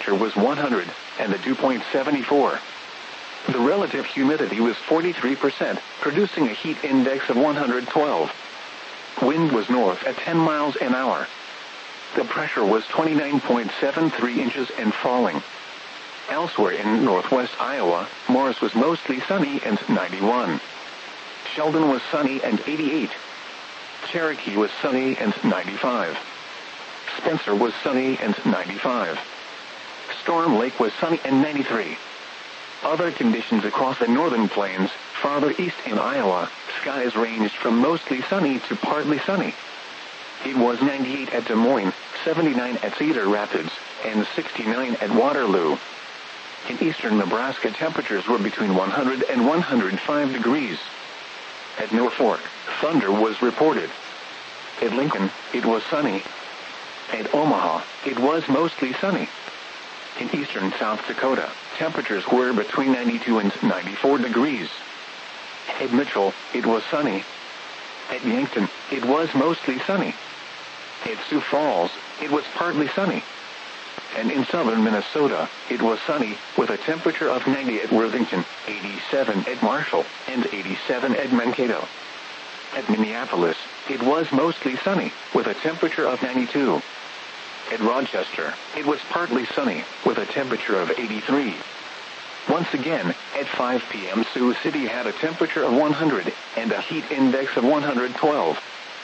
temperature was 100, and the dew point 74. The relative humidity was 43%, producing a heat index of 112. Wind was north at 10 miles an hour. The pressure was 29.73 inches and falling. Elsewhere in northwest Iowa, Morris was mostly sunny and 91. Sheldon was sunny and 88. Cherokee was sunny and 95. Spencer was sunny and 95. Storm Lake was sunny and 93. Other conditions across the northern plains, farther east in Iowa, skies ranged from mostly sunny to partly sunny. It was 98 at Des Moines, 79 at Cedar Rapids, and 69 at Waterloo. In eastern Nebraska, temperatures were between 100 and 105 degrees. At Norfolk, thunder was reported. At Lincoln, it was sunny. At Omaha, it was mostly sunny. In eastern South Dakota, temperatures were between 92 and 94 degrees. At Mitchell, it was sunny. At Yankton, it was mostly sunny. At Sioux Falls, it was partly sunny. And in southern Minnesota, it was sunny, with a temperature of 90 at Worthington, 87 at Marshall, and 87 at Mankato. At Minneapolis, it was mostly sunny, with a temperature of 92. At Rochester, it was partly sunny, with a temperature of 83. Once again, at 5 p.m. Sioux City had a temperature of 100, and a heat index of 112.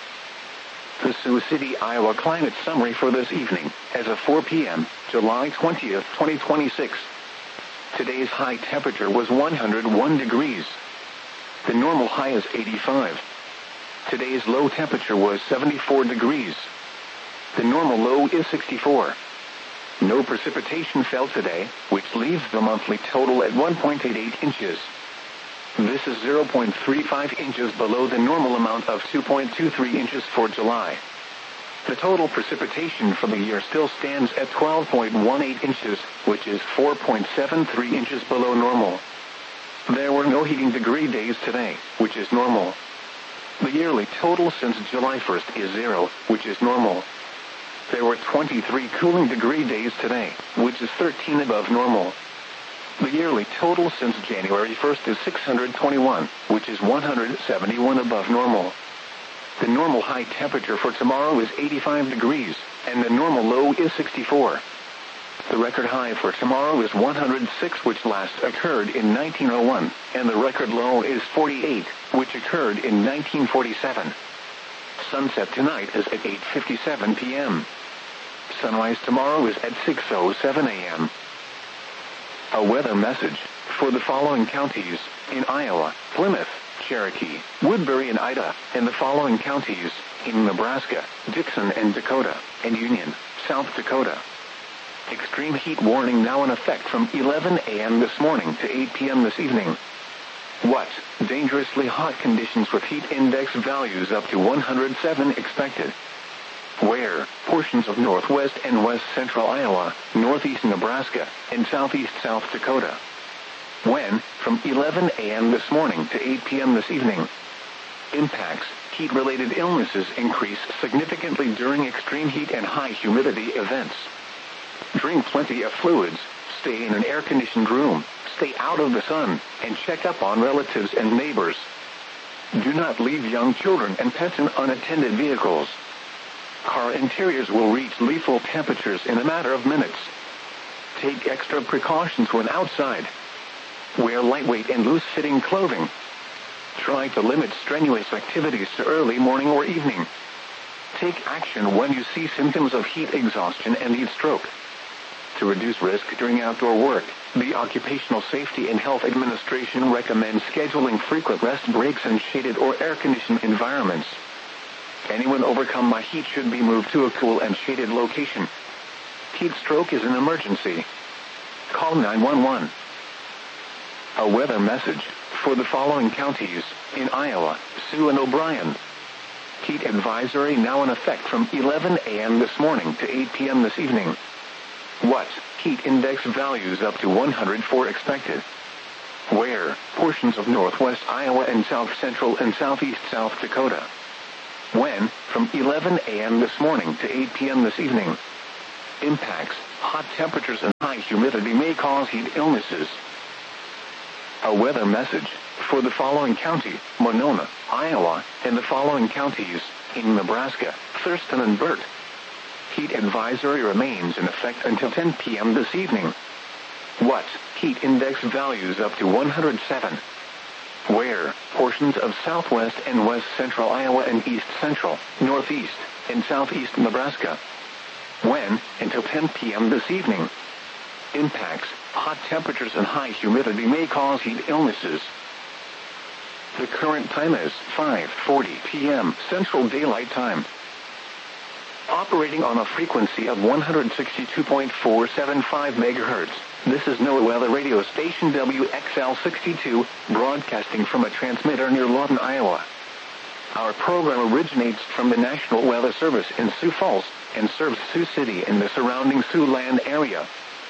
The Sioux City, Iowa climate summary for this evening, as of 4 p.m., July 20th, 2026. Today's high temperature was 101 degrees. The normal high is 85. Today's low temperature was 74 degrees. The normal low is 64. No precipitation fell today, which leaves the monthly total at 1.88 inches. This is 0.35 inches below the normal amount of 2.23 inches for July. The total precipitation for the year still stands at 12.18 inches, which is 4.73 inches below normal. There were no heating degree days today, which is normal. The yearly total since July 1st is 0, which is normal. There were 23 cooling degree days today, which is 13 above normal. The yearly total since January 1st is 621, which is 171 above normal. The normal high temperature for tomorrow is 85 degrees, and the normal low is 64. The record high for tomorrow is 106, which last occurred in 1901, and the record low is 48, which occurred in 1947. Sunset tonight is at 8:57 p.m. Sunrise tomorrow is at 6:07 a.m. A weather message for the following counties in Iowa: Plymouth, Cherokee, Woodbury and Ida, and the following counties in Nebraska: Dixon and Dakota, and Union, South Dakota. Extreme heat warning now in effect from 11 a.m. this morning to 8 p.m. this evening. What? Dangerously hot conditions with heat index values up to 107 expected. Where? Portions of northwest and west central Iowa, northeast Nebraska, and southeast South Dakota. When? From 11 a.m. this morning to 8 p.m. this evening. Impacts: heat-related illnesses increase significantly during extreme heat and high humidity events. Drink plenty of fluids, stay in an air-conditioned room, stay out of the sun, and check up on relatives and neighbors. Do not leave young children and pets in unattended vehicles. Car interiors will reach lethal temperatures in a matter of minutes. Take extra precautions when outside. Wear lightweight and loose-fitting clothing. Try to limit strenuous activities to early morning or evening. Take action when you see symptoms of heat exhaustion and heat stroke. To reduce risk during outdoor work, the Occupational Safety and Health Administration recommends scheduling frequent rest breaks in shaded or air-conditioned environments. Anyone overcome by heat should be moved to a cool and shaded location. Heat stroke is an emergency. Call 911. A weather message for the following counties in Iowa: Sioux and O'Brien. Heat advisory now in effect from 11 a.m. this morning to 8 p.m. this evening. What? Heat index values up to 104 expected. Where? Portions of northwest Iowa and south central and southeast South Dakota. When? From 11 a.m. this morning to 8 p.m. this evening. Impacts: hot temperatures and high high humidity may cause heat illnesses. A weather message for the following county: Monona, Iowa, and the following counties in Nebraska: Thurston and Burt. Heat advisory remains in effect until 10 p.m. this evening. What? Heat index values up to 107. Where? Portions of southwest and west central Iowa and east central, northeast, and southeast Nebraska. When? Until 10 p.m. this evening. Impacts: hot temperatures and high humidity may cause heat illnesses. The current time is 5:40 p.m. Central Daylight Time. Operating on a frequency of 162.475 MHz, this is NOAA Weather Radio Station WXL62, broadcasting from a transmitter near Lawton, Iowa. Our program originates from the National Weather Service in Sioux Falls and serves Sioux City and the surrounding Siouxland area.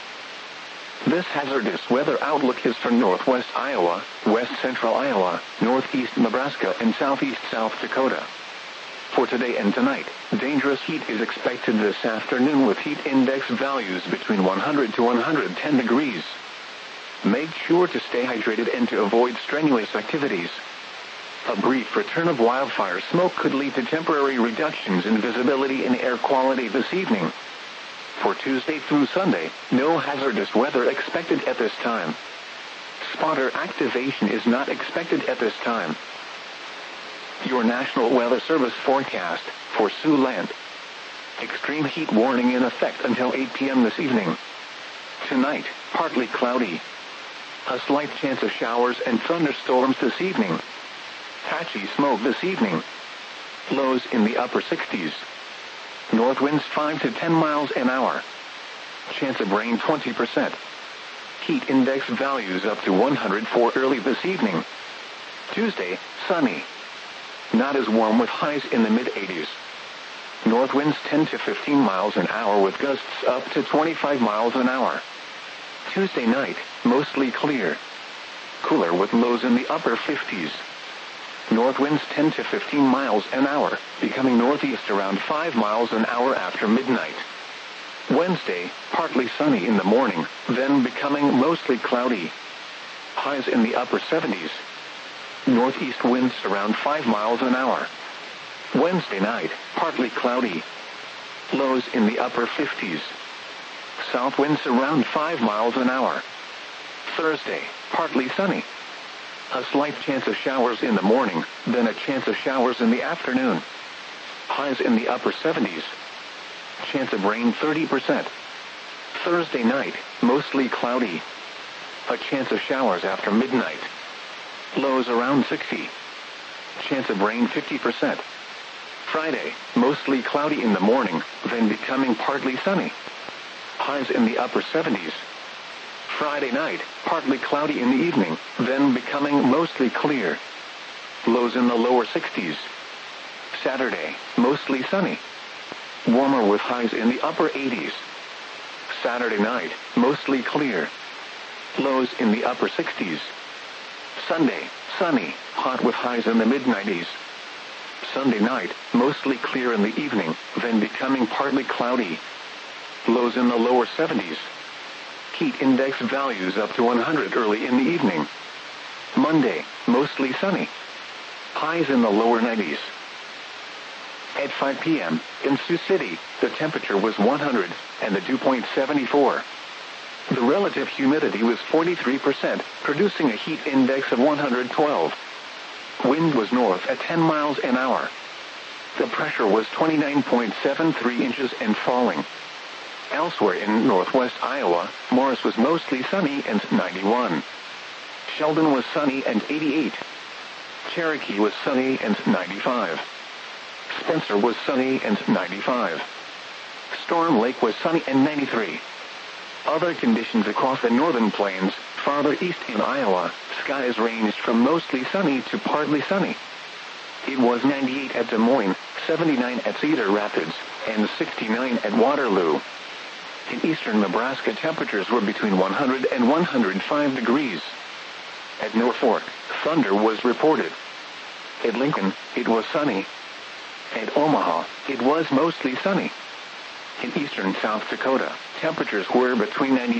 This hazardous weather outlook is for northwest Iowa, west central Iowa, northeast Nebraska, and southeast South Dakota. For today and tonight, dangerous heat is expected this afternoon with heat index values between 100 to 110 degrees. Make sure to stay hydrated and to avoid strenuous activities. A brief return of wildfire smoke could lead to temporary reductions in visibility and air quality this evening. For Tuesday through Sunday, no hazardous weather expected at this time. Spotter activation is not expected at this time. Your National Weather Service forecast for Siouxland. Extreme heat warning in effect until 8 p.m. this evening. Tonight, partly cloudy. A slight chance of showers and thunderstorms this evening. Patchy smoke this evening. Lows in the upper 60s. North winds 5 to 10 miles an hour. Chance of rain 20%. Heat index values up to 104 early this evening. Tuesday, sunny. Not as warm with highs in the mid-80s. North winds 10 to 15 miles an hour with gusts up to 25 miles an hour. Tuesday night, mostly clear. Cooler with lows in the upper 50s. North winds 10 to 15 miles an hour, becoming northeast around 5 miles an hour after midnight. Wednesday, partly sunny in the morning, then becoming mostly cloudy. Highs in the upper 70s. Northeast winds around 5 miles an hour. Wednesday night, partly cloudy. Lows in the upper 50s. South winds around 5 miles an hour. Thursday, partly sunny. A slight chance of showers in the morning, then a chance of showers in the afternoon. Highs in the upper 70s. Chance of rain 30%. Thursday night, mostly cloudy. A chance of showers after midnight. Lows around 60. Chance of rain 50%. Friday, mostly cloudy in the morning, then becoming partly sunny. Highs in the upper 70s. Friday night, partly cloudy in the evening, then becoming mostly clear. Lows in the lower 60s. Saturday, mostly sunny. Warmer with highs in the upper 80s. Saturday night, mostly clear. Lows in the upper 60s. Sunday, sunny, hot with highs in the mid-90s. Sunday night, mostly clear in the evening, then becoming partly cloudy. Lows in the lower 70s. Heat index values up to 100 early in the evening. Monday, mostly sunny. Highs in the lower 90s. At 5 p.m., in Sioux City, the temperature was 100, and the dew point 74. The relative humidity was 43%, producing a heat index of 112. Wind was north at 10 miles an hour. The pressure was 29.73 inches and falling. Elsewhere in northwest Iowa, Morris was mostly sunny and 91. Sheldon was sunny and 88. Cherokee was sunny and 95. Spencer was sunny and 95. Storm Lake was sunny and 93. Other conditions across the northern plains, farther east in Iowa, skies ranged from mostly sunny to partly sunny. It was 98 at Des Moines, 79 at Cedar Rapids, and 69 at Waterloo. In eastern Nebraska, temperatures were between 100 and 105 degrees. At Norfolk, thunder was reported. At Lincoln, it was sunny. At Omaha, it was mostly sunny. In eastern South Dakota, temperatures were between 90